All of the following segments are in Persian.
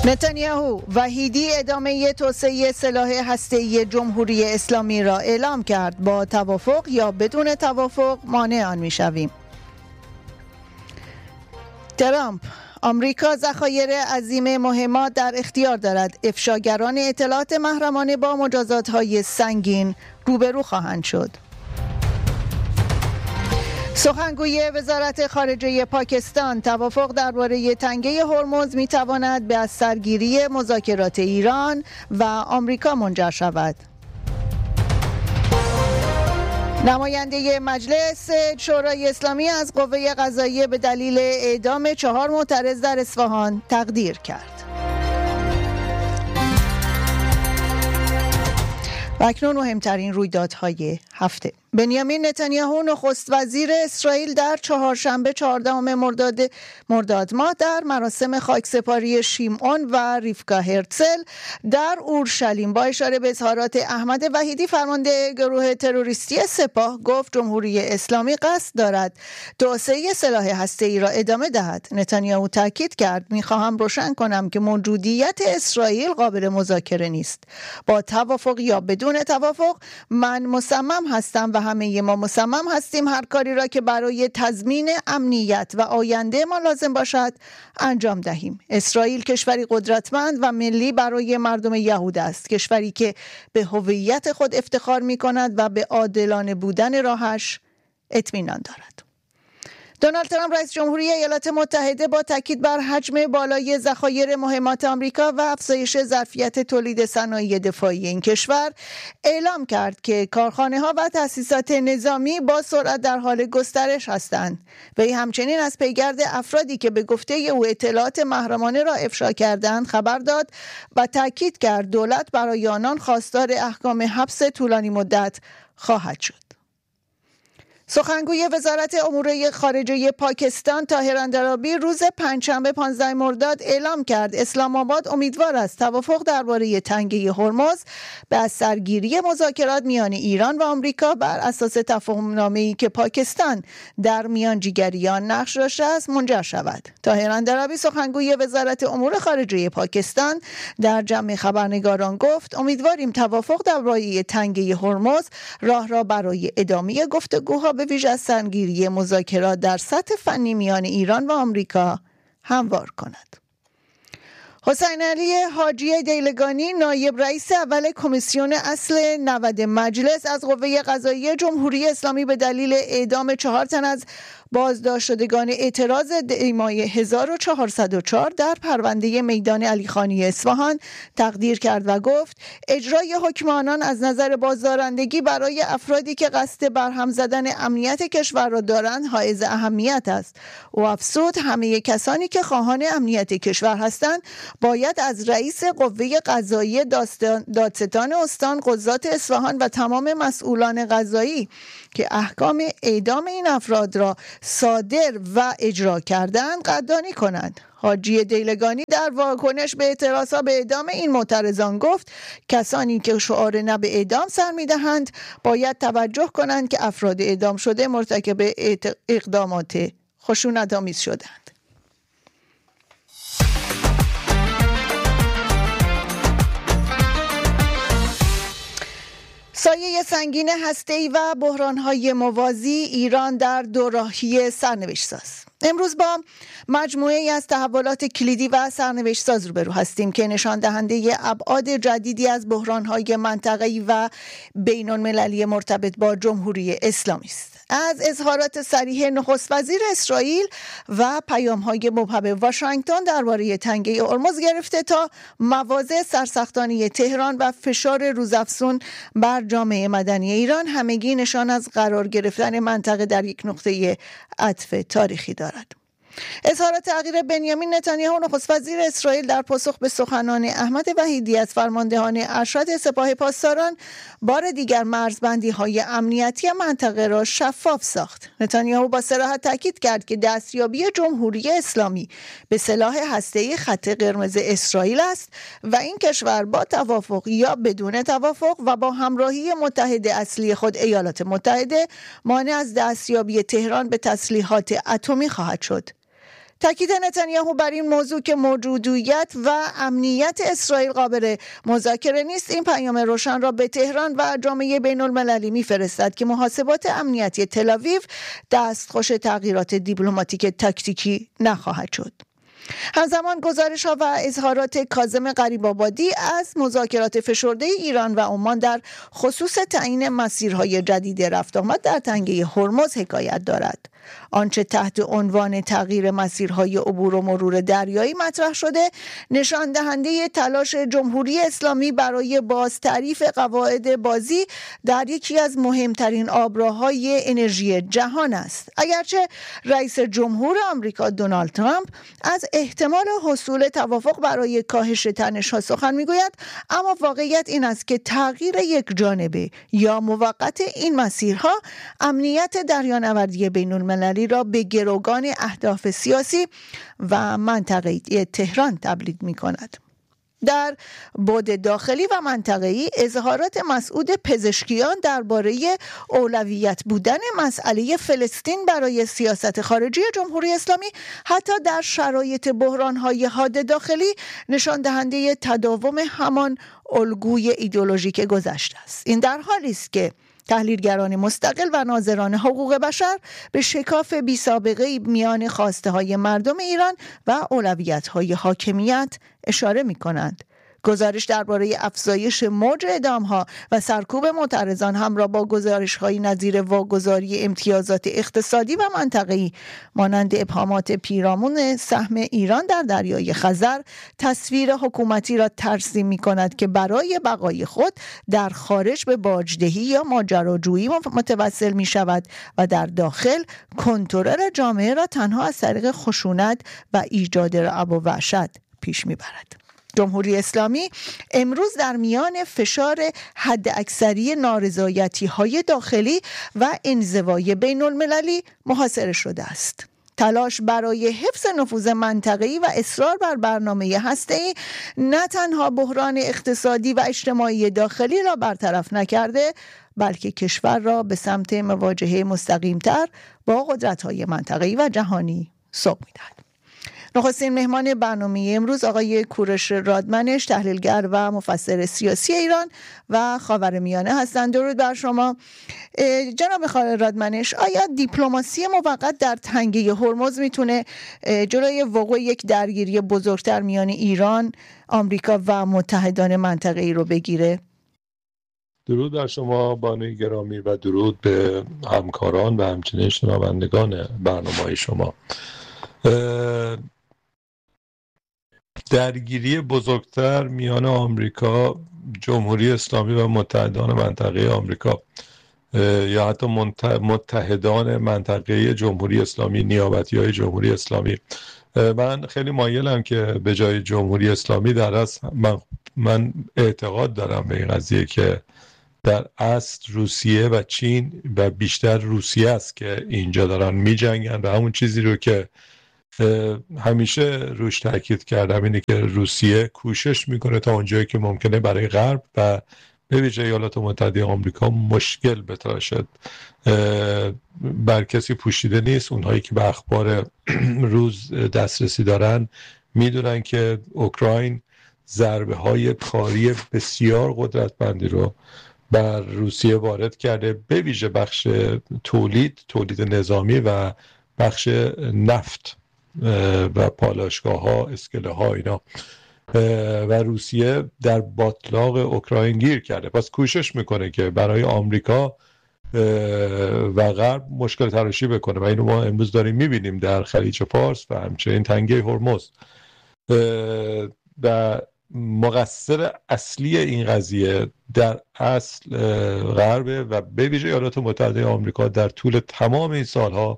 نتانیاهو وحیدی ادامه توسعه سلاح هسته‌ای جمهوری اسلامی را اعلام کرد. با توافق یا بدون توافق مانع آن می‌شویم. ترامپ: آمریکا ذخایر عظیم مهمات در اختیار دارد. افشاگران اطلاعات محرمانه با مجازات‌های سنگین روبرو خواهند شد. سخنگوی وزارت خارجه پاکستان: توافق درباره تنگه هرمز می‌تواند به از سرگیری مذاکرات ایران و آمریکا منجر شود. نماینده مجلس شورای اسلامی از قوه قضاییه به دلیل اعدام 4 معترض در اصفهان تقدیر کرد. و اکنون مهمترین رویدادهای هفته. بنیامین نتانیاهو نخست وزیر اسرائیل در چهارشنبه 14 مرداد ماه در مراسم خاکسپاری شیمعون و ریفکا هرتزل در اورشلیم با اشاره به اظهارات احمد وحیدی فرمانده گروه تروریستی سپاه گفت جمهوری اسلامی قصد دارد توسعه سلاح هسته‌ای را ادامه دهد. نتانیاهو تاکید کرد: می‌خواهم روشن کنم که موجودیت اسرائیل قابل مذاکره نیست. با توافق یا بدون توافق من مصمم هستم و همه ما مصمم هستیم هر کاری را که برای تضمین امنیت و آینده ما لازم باشد انجام دهیم. اسرائیل کشوری قدرتمند و ملی برای مردم یهود است، کشوری که به هویت خود افتخار می کند و به عادلانه بودن راهش اطمینان دارد. دونالد ترامپ رئیس جمهوری ایالات متحده با تاکید بر حجم بالای ذخایر مهمات آمریکا و افزایش ظرفیت تولید صنایع دفاعی این کشور اعلام کرد که کارخانه‌ها و تأسیسات نظامی با سرعت در حال گسترش هستند. وی همچنین از پیگرد افرادی که به گفته او اطلاعات محرمانه را افشا کردند خبر داد و تاکید کرد دولت برای آنان خواستار احکام حبس طولانی مدت خواهد شد. سخنگوی وزارت امور خارجه پاکستان طاهر اندرابی روز پنجشنبه 15 مرداد اعلام کرد اسلام آباد امیدوار است توافق درباره تنگه هرمز به از سرگیری مذاکرات میان ایران و آمریکا بر اساس تفاهم‌نامه‌ای که پاکستان در میانجیگری آن نقش داشته است منجر شود. طاهر اندرابی سخنگوی وزارت امور خارجه پاکستان در جمع خبرنگاران گفت امیدواریم توافق درباره تنگه هرمز راه را برای ادامه گفتگوها به ویژه از سرگیری مذاکرات در سطح فنی میان ایران و آمریکا هموار کند. حسین علی حاجی دیلگانی نایب رئیس اول کمیسیون اصل 90 مجلس از قوه قضاییه جمهوری اسلامی به دلیل اعدام 4 تن از بازداشت شدگان اعتراض دی‌ماه 1404 در پرونده میدان علیخانی اصفهان تقدیر کرد و گفت اجرای حکم آنان از نظر بازدارندگی برای افرادی که قصد برهم زدن امنیت کشور را دارند حائز اهمیت است. او افزود همه کسانی که خواهان امنیت کشور هستند باید از رئیس قوه قضاییه دادستان استان قضات اصفهان و تمام مسئولان قضایی که احکام اعدام این افراد را صادر و اجرا کردند قدردانی کنند. حاجی دیلگانی در واکنش به اعتراضها به اعدام این معترضان گفت کسانی که شعار نه به اعدام سر می‌دهند باید توجه کنند که افراد اعدام شده مرتکب اقدامات خشونت‌آمیز شدند. سایه سنگین هسته‌ای و بحران‌های موازی ایران در دوراهی سرنوشت‌ساز. امروز با مجموعه‌ای از تحولات کلیدی و سرنوشت‌ساز روبرو هستیم که نشان دهنده ابعاد جدیدی از بحران‌های منطقه‌ای و بین‌المللی مرتبط با جمهوری اسلامی است. از اظهارات صریح نخست وزیر اسرائیل و پیام‌های مبهم واشنگتن درباره تنگه هرمز گرفته تا مواضع سرسختانه تهران و فشار روزافزون بر جامعه مدنی ایران همگی نشان از قرار گرفتن منطقه در یک نقطه عطف تاریخی دارد. اظهارات تغییر بنیامین نتانیاهو نخست وزیر اسرائیل در پاسخ به سخنان احمد وحیدی از فرماندهان ارشد سپاه پاسداران بار دیگر مرزبندی‌های امنیتی منطقه را شفاف ساخت. نتانیاهو با صراحت تاکید کرد که دستیابی جمهوری اسلامی به سلاح هسته‌ای خط قرمز اسرائیل است و این کشور با توافق یا بدون توافق و با همراهی متحد اصلی خود ایالات متحده مانع از دستیابی تهران به تسلیحات اتمی خواهد شد. تاکید نتانیاهو بر این موضوع که موجودیت و امنیت اسرائیل قابل مذاکره نیست این پیام روشن را به تهران و جامعه بین المللی میفرستد که محاسبات امنیتی تل‌آویو دستخوش تغییرات دیپلماتیک تاکتیکی نخواهد شد. همزمان گزارش‌ها و اظهارات کاظم غریب‌آبادی از مذاکرات فشرده ایران و عمان در خصوص تعیین مسیرهای جدید رفت آمد در تنگه هرمز حکایت دارد. آنچه تحت عنوان تغییر مسیرهای عبور و مرور دریایی مطرح شده نشان دهنده تلاش جمهوری اسلامی برای بازتعریف قواعد بازی در یکی از مهمترین آبراهای انرژی جهان است. اگرچه رئیس جمهور آمریکا دونالد ترامپ از احتمال حصول توافق برای کاهش تنش‌ها سخن میگوید، اما واقعیت این است که تغییر یک جانبه یا موقت این مسیرها امنیت دریانوردی بین‌المللی را به گروگان اهداف سیاسی و منطقه‌ای تهران تبدیل می‌کند. در بعد داخلی و منطقه‌ای اظهارات مسعود پزشکیان درباره اولویت بودن مسئله فلسطین برای سیاست خارجی جمهوری اسلامی حتی در شرایط بحران‌های حاد داخلی نشان دهنده تداوم همان الگوی ایدئولوژیک گذشته است. این در حالی است که تحلیلگران مستقل و ناظران حقوق بشر به شکاف بی سابقه میان خواسته های مردم ایران و اولویت های حاکمیت اشاره می کنند. گزارش درباره افزایش موج اعدام‌ها و سرکوب معترضان همراه با گزارش‌های نظیر واگذاری امتیازات اقتصادی و منطقه‌ای مانند ابهامات پیرامون سهم ایران در دریای خزر تصویر حکومتی را ترسیم می‌کند که برای بقای خود در خارج به باجدهی یا ماجراجویی متوسل می‌شود و در داخل کنترل جامعه را تنها از طریق خشونت و ایجاد رعب و وحشت پیش می‌برد. جمهوری اسلامی امروز در میان فشار حداکثری نارضایتی‌های داخلی و انزوای بین المللی محاصره شده است. تلاش برای حفظ نفوذ منطقه‌ای و اصرار بر برنامه هسته‌ای نه تنها بحران اقتصادی و اجتماعی داخلی را برطرف نکرده، بلکه کشور را به سمت مواجهه مستقیم‌تر با قدرت‌های منطقه‌ای و جهانی سوق می‌دهد. نخستین مهمان برنامه امروز آقای کوروش رادمنش، تحلیلگر و مفسر سیاسی ایران و خاورمیانه هستند. درود بر شما جناب خالد رادمنش. آیا دیپلماسی موقت در تنگه هرمز میتونه جلوی وقوع یک درگیری بزرگتر میان ایران، آمریکا و متحدان منطقه‌ای رو بگیره؟ درود بر شما بانوی گرامی و درود به همکاران و همچنین شنوندگان برنامه شما. درگیری بزرگتر میان آمریکا، جمهوری اسلامی و متحدان منطقه آمریکا یا حتی متحدان منطقه جمهوری اسلامی، نیابتی‌های جمهوری اسلامی، من خیلی مایلم که به جای جمهوری اسلامی در اصل من اعتقاد دارم به این قضیه که در اصل روسیه و چین و بیشتر روسیه است که اینجا دارن می‌جنگن و همون چیزی رو که همیشه روش تاکید کردم اینه که روسیه کوشش میکنه تا اونجایی که ممکنه برای غرب و به ویژه ایالات متحده آمریکا مشکل بتراشد. بر کسی پوشیده نیست، اونهایی که به اخبار روز دسترسی دارن میدونن که اوکراین ضربه های کاری بسیار قدرتمندی رو بر روسیه وارد کرده، به ویژه بخش تولید نظامی و بخش نفت و پالایشگاه ها، اسکله ها اینا، و روسیه در باتلاق اوکراین گیر کرده. پس کوشش میکنه که برای آمریکا و غرب مشکل تراشی بکنه و اینو ما امروز داریم میبینیم در خلیج فارس و همچنین تنگه هرمز. و مقصر اصلی این قضیه در اصل غربه و به ویژه ایالات متحده آمریکا در طول تمام این سالها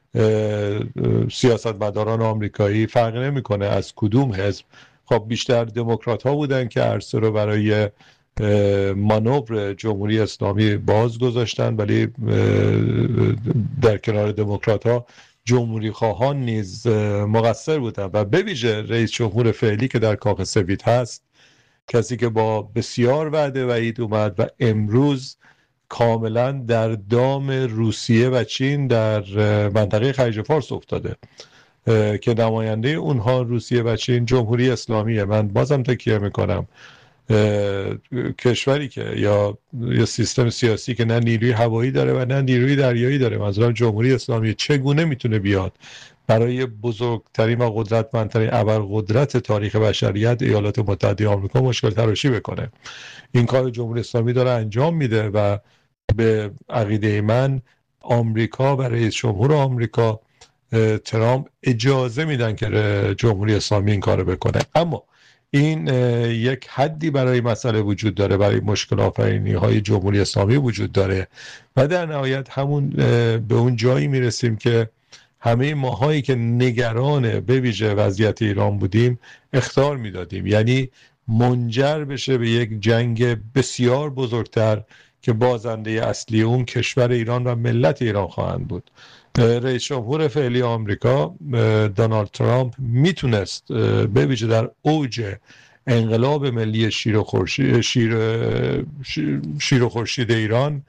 سیاستمداران آمریکایی فرق نمیکنه از کدوم حزب، خب بیشتر دموکرات ها بودن که عرصه رو برای مانور جمهوری اسلامی باز گذاشتن، ولی در کنار دموکرات ها جمهوری خواهان نیز مقصر بودن و به ویژه رئیس جمهور فعلی که در کاخ سفید هست، کسی که با بسیار وعده وعید اومد و امروز کاملا در دام روسیه و چین در منطقه خلیج فارس افتاده که نماینده اونها روسیه و چین جمهوری اسلامیه. من بازم تکیه میکنم کشوری که یا سیستم سیاسی که نه نیروی هوایی داره و نه نیروی دریایی داره، منظورم جمهوری اسلامی، چگونه میتونه بیاد برای بزرگترین و قدرتمندترین ابرقدرت تاریخ بشریت ایالات متحده آمریکا مشکل تراشی بکنه؟ این کار جمهوری اسلامی داره انجام میده و به عقیده من آمریکا و رئیس جمهور آمریکا ترامپ اجازه میدن که جمهوری اسلامی این کارو بکنه. اما این یک حدی برای مسئله وجود داره، برای مشکل آفرینی های جمهوری اسلامی وجود داره و در نهایت همون به اون جایی میرسیم که همه ماهایی که نگران به ویژه وضعیت ایران بودیم اخطار میدادیم، یعنی منجر بشه به یک جنگ بسیار بزرگتر که بازنده اصلی اون کشور ایران و ملت ایران خواهند بود. رئیس جمهور فعلی آمریکا دونالد ترامپ میتونست به ویژه در اوج انقلاب ملی شیر و خورشید ایران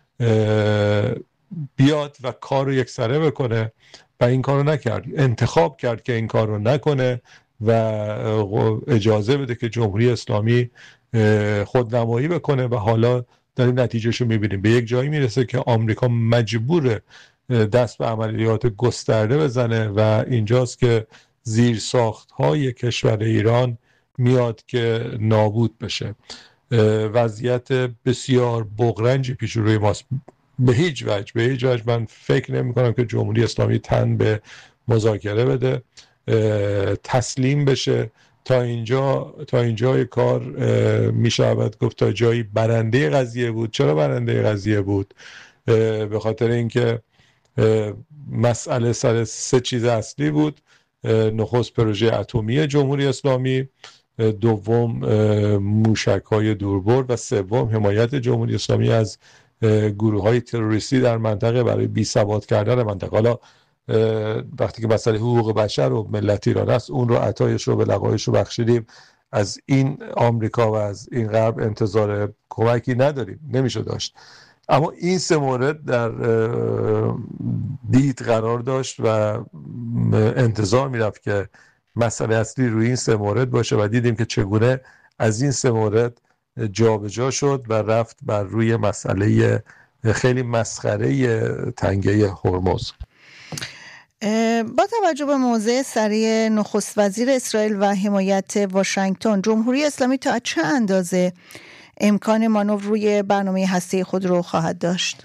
بیاد و کار رو یکسره بکنه و این کار رو نکرد. انتخاب کرد که این کار رو نکنه و اجازه بده که جمهوری اسلامی خودنمایی بکنه و حالا داریم نتیجهش رو میبینیم. به یک جایی میرسه که آمریکا مجبوره دست به عملیات گسترده بزنه و اینجاست که زیرساخت‌های کشور ایران میاد که نابود بشه. وضعیت بسیار بغرنجی پیش روی ماست. به هیچ وجه من فکر نمی کنم که جمهوری اسلامی تن به مذاکره بده، تسلیم بشه. تا اینجای کار میشود گفت تا جایی برنده قضیه بود. چرا برنده قضیه بود؟ به خاطر اینکه مسئله سر سه چیز اصلی بود: نخست پروژه اتمی جمهوری اسلامی، دوم موشک‌های دوربرد و سوم حمایت جمهوری اسلامی از گروه‌های تروریستی در منطقه برای بی‌ثبات کردن منطقه. حالا وقتی که مسئله حقوق بشر و ملت ایران است، اون رو عطایش رو به لقایش رو بخشیدیم. از این آمریکا و از این غرب انتظار کمکی نداریم، نمیشه داشت. اما این سه مورد در دید قرار داشت و انتظار میرفت که مسئله اصلی روی این سه مورد باشه و دیدیم که چگونه از این سه مورد جابجا شد و رفت بر روی مسئله خیلی مسخره تنگه هرمز. با توجه به موضع سریع نخست وزیر اسرائیل و حمایت واشنگتن، جمهوری اسلامی تا چه اندازه امکان مانور روی برنامه هسته خود رو خواهد داشت؟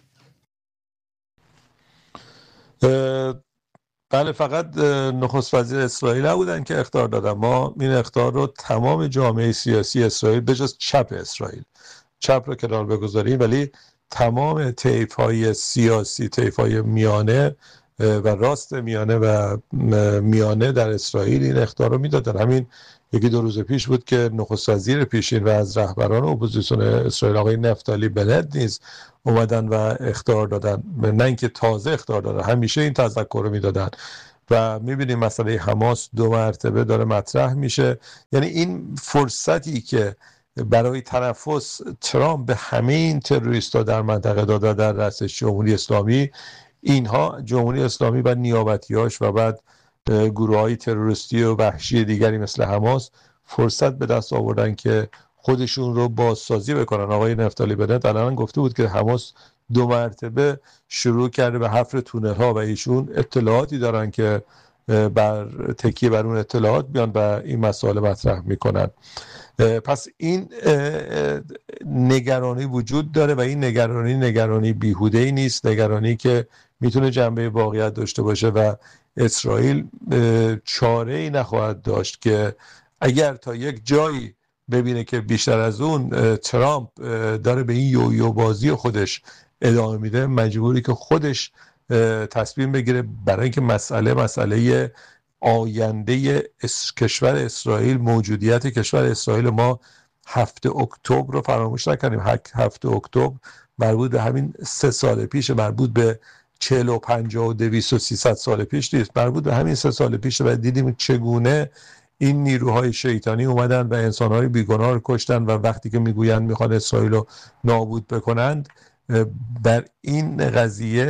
بله، فقط نخست وزیر اسرائیل نبودن که اخطار دادن. ما این اخطار رو تمام جامعه سیاسی اسرائیل به جز چپ اسرائیل، چپ رو کنار بگذاریم، ولی تمام طیف‌های سیاسی، طیف‌های میانه و راست میانه و میانه در اسرائیل این اخطار رو میدادن. همین یکی دو روز پیش بود که نخست وزیر پیشین و از رهبران اپوزیسیون اسرائیل آقای نفتالی بنت نیز اومدن و اخطار دادن. نه اینکه تازه اخطار دادن، همیشه این تذکر رو میدادن و میبینیم مسئله حماس 2 مرتبه داره مطرح میشه. یعنی این فرصتی که برای تنفس ترامپ به همه این تروریست‌ها در منطقه داده در دستش جمهوری اسلامی، اینها جمهوری اسلامی و نیابتیاش و بعد گروه‌های تروریستی و وحشی دیگری مثل حماس فرصت به دست آوردن که خودشون رو بازسازی بکنن. آقای نفتالی بنت الان گفته بود که حماس 2 مرتبه شروع کرده به حفر تونل ها و ایشون اطلاعاتی دارن که بر تکیه بر اون اطلاعات بیان و این مسائل مطرح میکنن. پس این نگرانی وجود داره و این نگرانی بیهوده‌ای نیست، نگرانی که میتونه جنبه واقعیت داشته باشه و اسرائیل چاره‌ای نخواهد داشت که اگر تا یک جایی ببینه که بیشتر از اون ترامپ داره به این یویو بازی خودش ادامه میده، مجبوری که خودش تصمیم بگیره برای اینکه مسئله آینده کشور اسرائیل، موجودیت کشور اسرائیل، ما 7 اکتبر رو فراموش نکنیم. 7 اکتبر مربوط به همین 3 سال پیش، مربوط به 40 و 50 و 200 و 300 سال پیش نیست، مربوط به همین 3 سال پیش و دیدیم چگونه این نیروهای شیطانی اومدن و انسانهای بیگناه رو کشتن و وقتی که میگویند میخوان اسرائیل رو نابود بکنند، بر این قضیه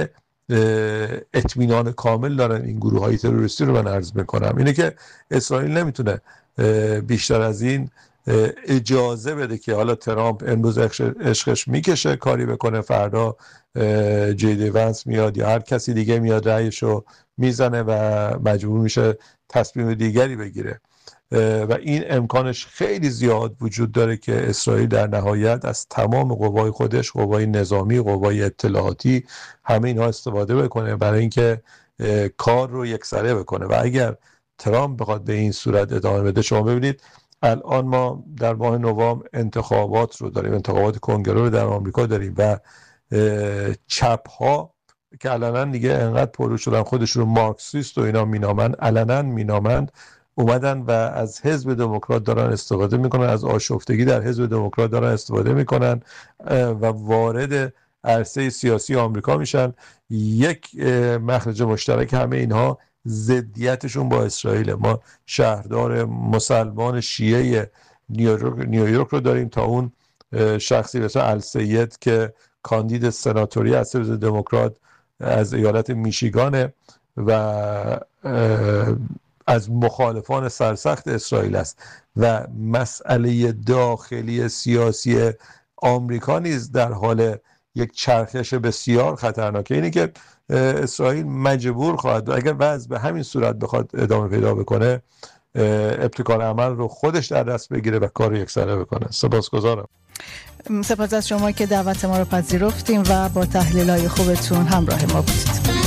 اطمینان کامل دارن این گروه های تروریستی رو من عرض میکنم اینه که اسرائیل نمیتونه بیشتر از این اجازه بده که حالا ترامپ امروز عشقش میکشه کاری بکنه، فردا جی ونس میاد یا هر کسی دیگه میاد رأیشو میزنه و مجبور میشه تصمیم دیگری بگیره و این امکانش خیلی زیاد وجود داره که اسرائیل در نهایت از تمام قوای خودش، قوای نظامی، قوای اطلاعاتی، همه اینها استفاده بکنه برای اینکه کار رو یکسره بکنه. و اگر ترامپ بخواد به این صورت ادامه بده، شما ببینید الان ما در ماه نوامبر انتخابات رو داریم، انتخابات کنگره رو در آمریکا داریم و چپ ها که علنا دیگه انقدر پررو شدن خودشون رو مارکسیست و اینا مینامند، علنا مینامند، اومدن و از حزب دموکرات دارن استفاده میکنن، از آشفتگی در حزب دموکرات دارن استفاده میکنن و وارد عرصه سیاسی آمریکا میشن. یک مخرج مشترک همه اینها ضدیتشون با اسرائیل. ما شهردار مسلمان شیعه نیویورک رو داریم تا اون شخصی مثل السید که کاندید سناتوری از حزب دموکرات از ایالت میشیگانه و از مخالفان سرسخت اسرائیل است و مسئله داخلی سیاسی آمریکا نیز در حال یک چرخش بسیار خطرناکه. اینه که اسرائیل مجبور خواهد اگر وضع به همین صورت بخواد ادامه پیدا بکنه ابتکار عمل رو خودش در دست بگیره و کار رو یکسره بکنه. سپاسگزارم. سپاس از شما که دعوت ما رو پذیرفتیم و با تحلیل‌های خوبتون همراه ما بودید.